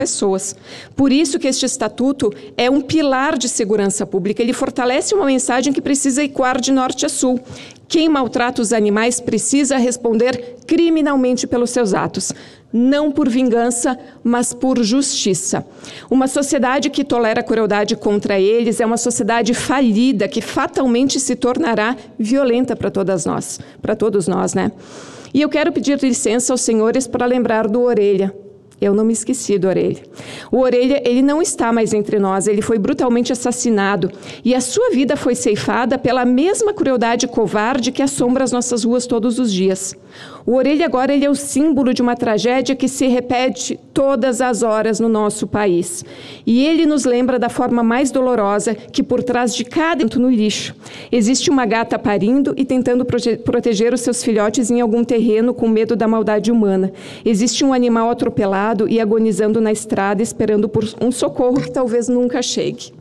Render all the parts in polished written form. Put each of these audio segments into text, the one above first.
pessoas. Por isso que este estatuto é um pilar de segurança pública. Ele fortalece uma mensagem que precisa ecoar de norte a sul. Quem maltrata os animais precisa responder criminalmente pelos seus atos. Não por vingança, mas por justiça. Uma sociedade que tolera crueldade contra eles é uma sociedade falida, que fatalmente se tornará violenta para todos nós, né? E eu quero pedir licença aos senhores para lembrar do Orelha. Eu não me esqueci do Orelha. O Orelha, ele não está mais entre nós, ele foi brutalmente assassinado e a sua vida foi ceifada pela mesma crueldade covarde que assombra as nossas ruas todos os dias. O Orelha agora ele é o símbolo de uma tragédia que se repete todas as horas no nosso país. E ele nos lembra da forma mais dolorosa que por trás de cada no lixo existe uma gata parindo e tentando proteger os seus filhotes em algum terreno com medo da maldade humana. Existe um animal atropelado e agonizando na estrada esperando por um socorro que talvez nunca chegue.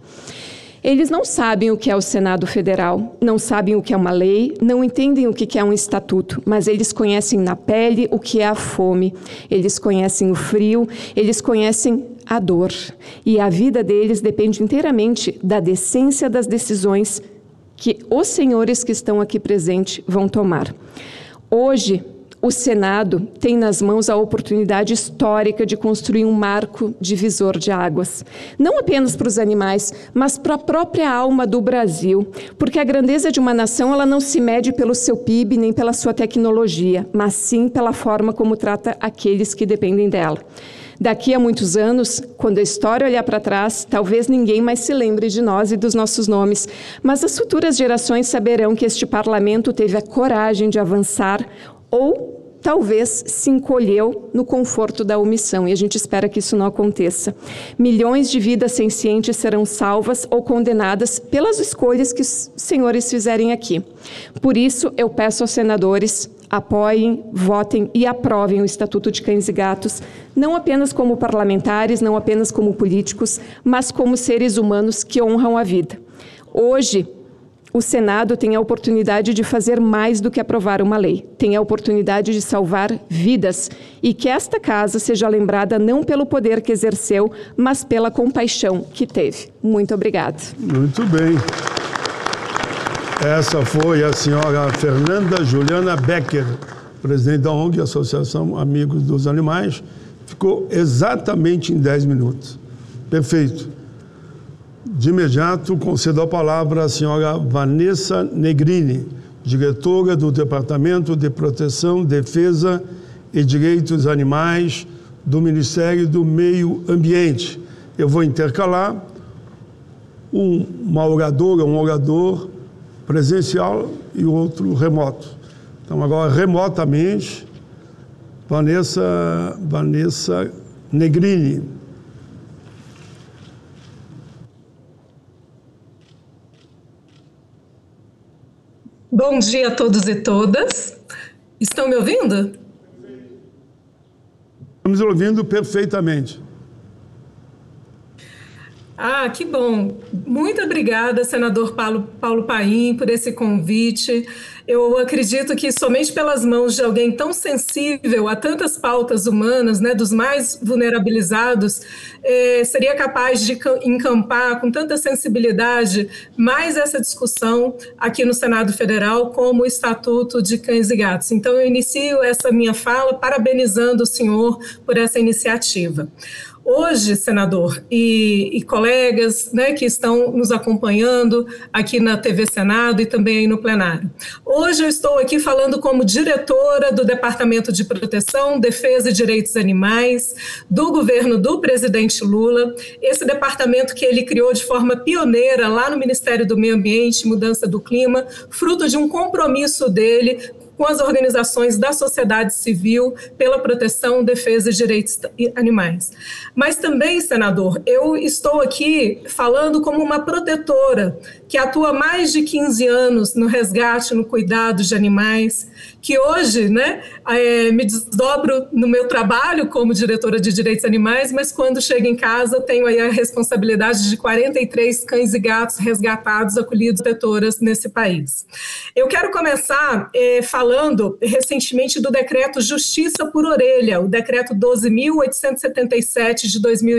Eles não sabem o que é o Senado Federal, não sabem o que é uma lei, não entendem o que é um estatuto, mas eles conhecem na pele o que é a fome, eles conhecem o frio, eles conhecem a dor. E a vida deles depende inteiramente da decência das decisões que os senhores que estão aqui presentes vão tomar. Hoje, o Senado tem nas mãos a oportunidade histórica de construir um marco divisor de águas. Não apenas para os animais, mas para a própria alma do Brasil. Porque a grandeza de uma nação ela não se mede pelo seu PIB nem pela sua tecnologia, mas sim pela forma como trata aqueles que dependem dela. Daqui a muitos anos, quando a história olhar para trás, talvez ninguém mais se lembre de nós e dos nossos nomes, mas as futuras gerações saberão que este parlamento teve a coragem de avançar ou talvez se encolheu no conforto da omissão, e a gente espera que isso não aconteça. Milhões de vidas sencientes serão salvas ou condenadas pelas escolhas que os senhores fizerem aqui. Por isso, eu peço aos senadores, apoiem, votem e aprovem o Estatuto de Cães e Gatos, não apenas como parlamentares, não apenas como políticos, mas como seres humanos que honram a vida. Hoje, o Senado tem a oportunidade de fazer mais do que aprovar uma lei. Tem a oportunidade de salvar vidas e que esta casa seja lembrada não pelo poder que exerceu, mas pela compaixão que teve. Muito obrigada. Muito bem. Essa foi a senhora Fernanda Juliana Becker, presidente da ONG, Associação Amigos dos Animais. Ficou exatamente em 10 minutos. Perfeito. De imediato, concedo a palavra à senhora Vanessa Negrini, diretora do Departamento de Proteção, Defesa e Direitos dos Animais do Ministério do Meio Ambiente. Eu vou intercalar uma oradora, um orador presencial e outro remoto. Então, agora, remotamente, Vanessa Negrini. Bom dia a todos e todas. Estão me ouvindo? Estamos ouvindo perfeitamente. Ah, que bom. Muito obrigada, senador Paulo Paim, por esse convite. Eu acredito que somente pelas mãos de alguém tão sensível a tantas pautas humanas, né, dos mais vulnerabilizados, seria capaz de encampar com tanta sensibilidade mais essa discussão aqui no Senado Federal como o Estatuto de Cães e Gatos. Então, eu inicio essa minha fala parabenizando o senhor por essa iniciativa. Hoje, senador, e colegas, né, que estão nos acompanhando aqui na TV Senado e também aí no plenário. Hoje eu estou aqui falando como diretora do Departamento de Proteção, Defesa e Direitos Animais do governo do presidente Lula, esse departamento que ele criou de forma pioneira lá no Ministério do Meio Ambiente e Mudança do Clima, fruto de um compromisso dele com as organizações da sociedade civil pela proteção, defesa e direitos animais. Mas também, senador, eu estou aqui falando como uma protetora que atua há mais de 15 anos no resgate, no cuidado de animais, que hoje, né, me desdobro no meu trabalho como diretora de direitos animais, mas quando chego em casa tenho aí a responsabilidade de 43 cães e gatos resgatados, acolhidos, protetoras nesse país. Eu quero começar falando falando recentemente do decreto Justiça por Orelha, o decreto 12.877 de 2020.